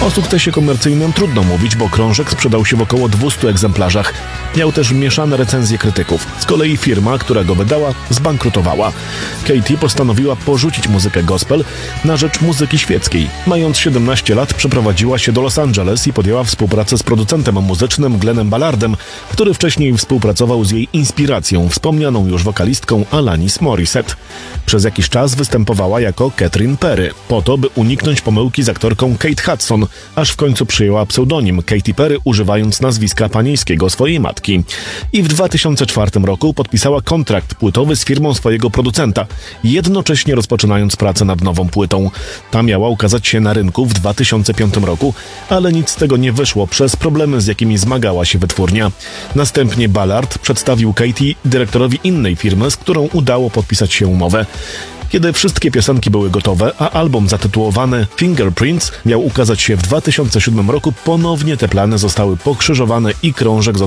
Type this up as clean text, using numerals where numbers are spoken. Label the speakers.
Speaker 1: O sukcesie komercyjnym trudno mówić, bo krążek sprzedał się w około 200 egzemplarzach. Miał też mieszane recenzje krytyków. Z kolei firma, która go wydała, zbankrutowała. Katy postanowiła porzucić muzykę gospel na rzecz muzyki świeckiej. Mając 17 lat przeprowadziła się do Los Angeles i podjęła współpracę z producentem muzycznym Glennem Ballardem, który wcześniej współpracował z jej inspiracją, wspomnianą już wokalistką Alanis Morissette. Przez jakiś czas występowała jako Catherine Perry, po to, by uniknąć pomyłki z aktorką Kate Hudson, aż w końcu przyjęła pseudonim Katy Perry, używając nazwiska panieńskiego swojej matki. I w 2004 roku podpisała kontrakt płytowy z firmą swojego producenta, jednocześnie rozpoczynając pracę nad nową płytą. Ta miała ukazać się na rynku w 2005 roku, ale nic z tego nie wyszło przez problemy, z jakimi zmagała się wytwórnia. Następnie Ballard przedstawił Katy dyrektorowi innej firmy, z którą udało podpisać się umowę. Kiedy wszystkie piosenki były gotowe, a album zatytułowany Fingerprints miał ukazać się w 2007 roku, ponownie te plany zostały pokrzyżowane i krążek